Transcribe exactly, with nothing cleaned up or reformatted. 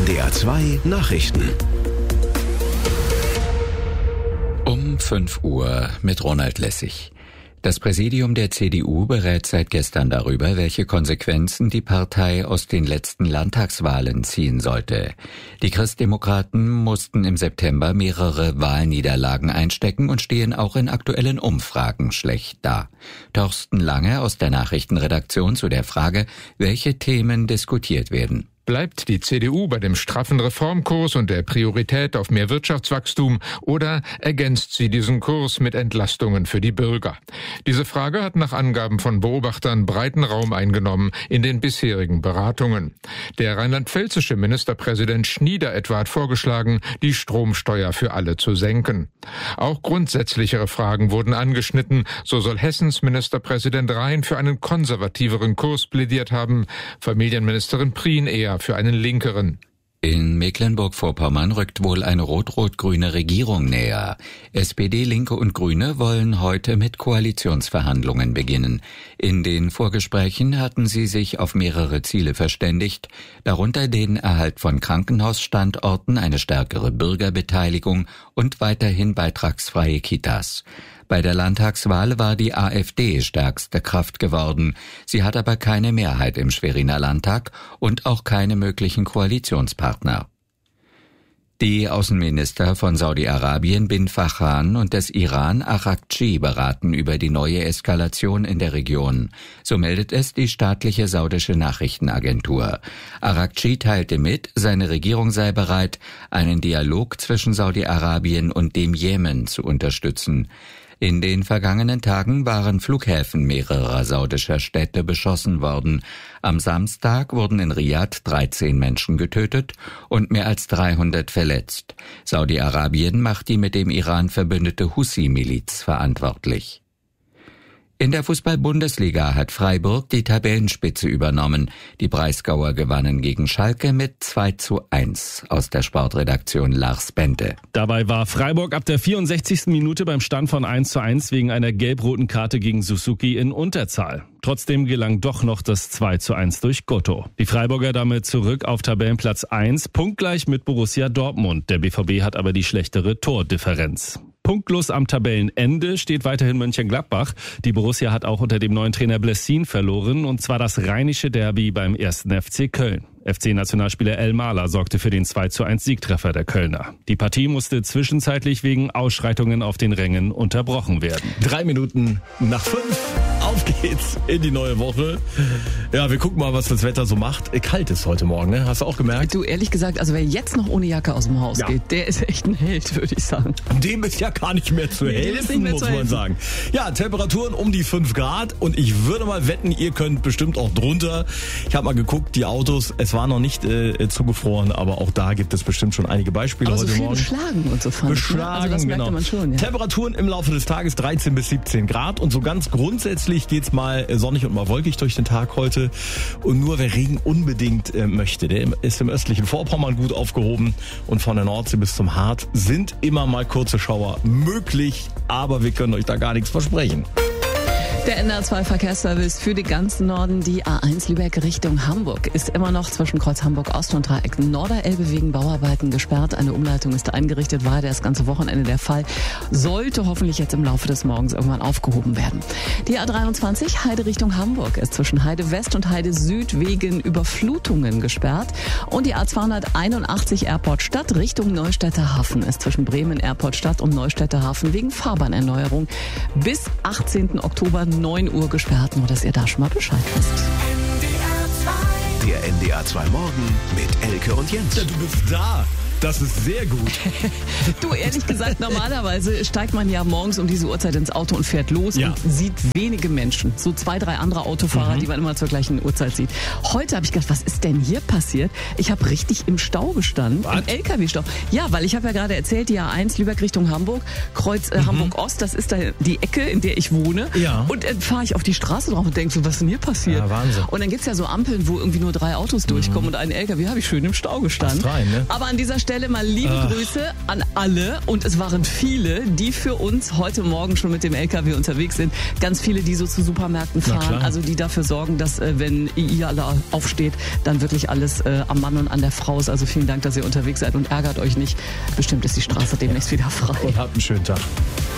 D R zwei Nachrichten. Um fünf Uhr mit Ronald Lessig. Das Präsidium der C D U berät seit gestern darüber, welche Konsequenzen die Partei aus den letzten Landtagswahlen ziehen sollte. Die Christdemokraten mussten im September mehrere Wahlniederlagen einstecken und stehen auch in aktuellen Umfragen schlecht da. Torsten Lange aus der Nachrichtenredaktion zu der Frage, welche Themen diskutiert werden. Bleibt die C D U bei dem straffen Reformkurs und der Priorität auf mehr Wirtschaftswachstum oder ergänzt sie diesen Kurs mit Entlastungen für die Bürger? Diese Frage hat nach Angaben von Beobachtern breiten Raum eingenommen in den bisherigen Beratungen. Der rheinland-pfälzische Ministerpräsident Schnieder etwa hat vorgeschlagen, die Stromsteuer für alle zu senken. Auch grundsätzlichere Fragen wurden angeschnitten. So soll Hessens Ministerpräsident Rhein für einen konservativeren Kurs plädiert haben, Familienministerin Prien eher für einen linkeren. In Mecklenburg-Vorpommern rückt wohl eine rot-rot-grüne Regierung näher. S P D, Linke und Grüne wollen heute mit Koalitionsverhandlungen beginnen. In den Vorgesprächen hatten sie sich auf mehrere Ziele verständigt, darunter den Erhalt von Krankenhausstandorten, eine stärkere Bürgerbeteiligung und weiterhin beitragsfreie Kitas. Bei der Landtagswahl war die AfD stärkste Kraft geworden. Sie hat aber keine Mehrheit im Schweriner Landtag und auch keine möglichen Koalitionspartner. Die Außenminister von Saudi-Arabien bin Fajan und des Iran Araghchi beraten über die neue Eskalation in der Region. So meldet es die staatliche saudische Nachrichtenagentur. Araghchi teilte mit, seine Regierung sei bereit, einen Dialog zwischen Saudi-Arabien und dem Jemen zu unterstützen. In den vergangenen Tagen waren Flughäfen mehrerer saudischer Städte beschossen worden. Am Samstag wurden in Riad dreizehn Menschen getötet und mehr als dreihundert verletzt. Saudi-Arabien macht die mit dem Iran verbündete Hussi-Miliz verantwortlich. In der Fußball-Bundesliga hat Freiburg die Tabellenspitze übernommen. Die Breisgauer gewannen gegen Schalke mit zwei zu eins. Aus der Sportredaktion Lars Bente. Dabei war Freiburg ab der vierundsechzigsten Minute beim Stand von eins zu eins wegen einer gelb-roten Karte gegen Suzuki in Unterzahl. Trotzdem gelang doch noch das zwei zu eins durch Gotto. Die Freiburger damit zurück auf Tabellenplatz eins, punktgleich mit Borussia Dortmund. Der B V B hat aber die schlechtere Tordifferenz. Punktlos am Tabellenende steht weiterhin Mönchengladbach. Die Borussia hat auch unter dem neuen Trainer Blessin verloren, und zwar das rheinische Derby beim ersten F C Köln. F C-Nationalspieler El Mala sorgte für den zwei zu eins Siegtreffer der Kölner. Die Partie musste zwischenzeitlich wegen Ausschreitungen auf den Rängen unterbrochen werden. Drei Minuten nach fünf. Auf geht's in die neue Woche. Ja, wir gucken mal, was das Wetter so macht. Kalt ist heute Morgen, ne? Hast du auch gemerkt? Du, ehrlich gesagt, also wer jetzt noch ohne Jacke aus dem Haus ja. geht, der ist echt ein Held, würde ich sagen. Dem ist ja gar nicht mehr zu nee, helfen, mehr muss zu man helfen. sagen. Ja, Temperaturen um die fünf Grad, und ich würde mal wetten, ihr könnt bestimmt auch drunter. Ich habe mal geguckt, die Autos, es war noch nicht äh, zugefroren, aber auch da gibt es bestimmt schon einige Beispiele aber heute so viel Morgen. beschlagen und so fand Beschlagen, ich, ne? Also das merkte genau. man schon, ja. Temperaturen im Laufe des Tages dreizehn bis siebzehn Grad, und so ganz grundsätzlich geht's mal sonnig und mal wolkig durch den Tag heute. Und nur wer Regen unbedingt äh, möchte, der ist im östlichen Vorpommern gut aufgehoben, und von der Nordsee bis zum Harz sind immer mal kurze Schauer möglich, aber wir können euch da gar nichts versprechen. Der N R zwei Verkehrsservice für den ganzen Norden, die A eins Lübeck Richtung Hamburg, ist immer noch zwischen Kreuz Hamburg-Ost und Dreieck Norderelbe wegen Bauarbeiten gesperrt. Eine Umleitung ist eingerichtet, war das ganze Wochenende der Fall. Sollte hoffentlich jetzt im Laufe des Morgens irgendwann aufgehoben werden. Die A dreiundzwanzig Heide Richtung Hamburg ist zwischen Heide West und Heide Süd wegen Überflutungen gesperrt. Und die A zweihunderteinundachtzig Airport Stadt Richtung Neustädter Hafen ist zwischen Bremen Airport Stadt und Neustädter Hafen wegen Fahrbahnerneuerung bis achtzehnten Oktober neun Uhr gesperrt, nur dass ihr da schon mal Bescheid wisst. Der N D R zwei Morgen mit Elke und Jens. Ja, du bist da. Das ist sehr gut. Du, ehrlich gesagt, normalerweise steigt man ja morgens um diese Uhrzeit ins Auto und fährt los ja. und sieht wenige Menschen. So zwei, drei andere Autofahrer, mhm. die man immer zur gleichen Uhrzeit sieht. Heute habe ich gedacht, was ist denn hier passiert? Ich habe richtig im Stau gestanden. Was? Im L K W-Stau. Ja, weil ich habe ja gerade erzählt, die A eins Lübeck Richtung Hamburg, Kreuz äh, mhm. Hamburg-Ost, das ist da die Ecke, in der ich wohne. Ja. Und dann fahre ich auf die Straße drauf und denke so, was ist denn hier passiert? Ja, Wahnsinn. Und dann gibt's ja so Ampeln, wo irgendwie nur drei Autos durchkommen, mhm. und ein L K W, habe ich schön im Stau gestanden. Rein, ne? Aber an dieser Stelle Stelle mal liebe Ach. Grüße an alle. Und es waren viele, die für uns heute Morgen schon mit dem L K W unterwegs sind. Ganz viele, die so zu Supermärkten fahren. Also die dafür sorgen, dass äh, wenn ihr alle aufsteht, dann wirklich alles äh, am Mann und an der Frau ist. Also vielen Dank, dass ihr unterwegs seid und ärgert euch nicht. Bestimmt ist die Straße demnächst wieder frei. Und habt einen schönen Tag.